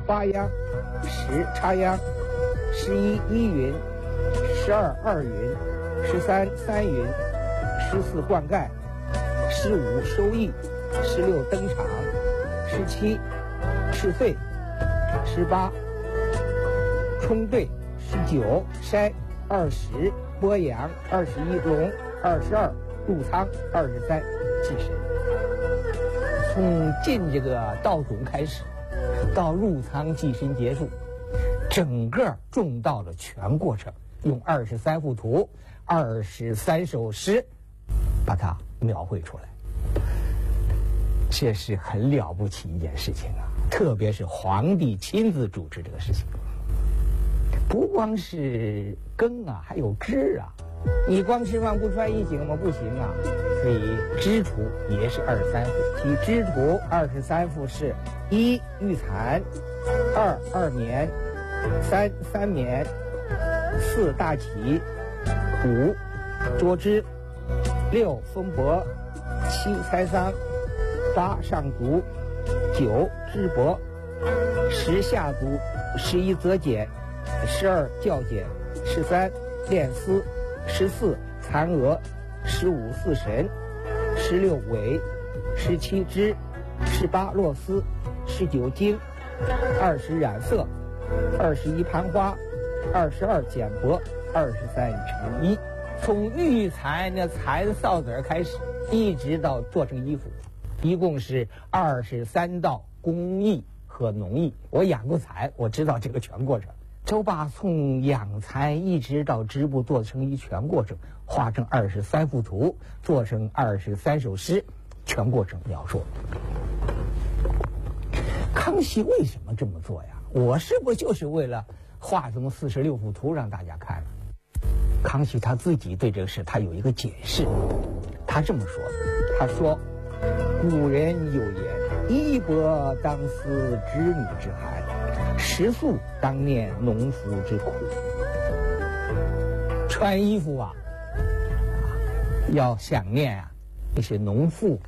8央，10插秧，11依云，12二云，13三云，14灌溉，15收益，16登场，17试穗，18冲兑，19筛，20播羊，21笼，22入仓，23祭神。从进这个稻种开始，到入仓祭神结束，整个种稻的全过程，用23幅图、23首诗，把它描绘出来。这是很了不起一件事情啊！特别是皇帝亲自主持这个事情，不光是耕啊，还有织啊。你光吃饭不穿衣行吗？不行啊！所以织图也是23幅，其织图23幅是：1育蚕，2二棉，3三棉，4大起，5捉织，6风帛，7采桑，8上足，9织帛，10下足，11择茧，12校剪，13练丝，14蚕蛾，15祀神，16尾，17织，18络丝，19经，20染色，21盘花，22剪帛，23成衣。从育蚕那蚕臊子开始，一直到做成衣服，一共是23道工艺和农艺。我养过蚕，我知道这个全过程。周霸从养蚕一直到织布做成一全过程，画成23幅图，做成23首诗，全过程描述。康熙为什么这么做呀？我是不就是为了画这么46幅图让大家看了？康熙他自己对这个事他有一个解释，他这么说，他说：“古人有言，衣帛当思织女之寒，食宿当念农夫之苦。”穿衣服啊，要想念啊那些农妇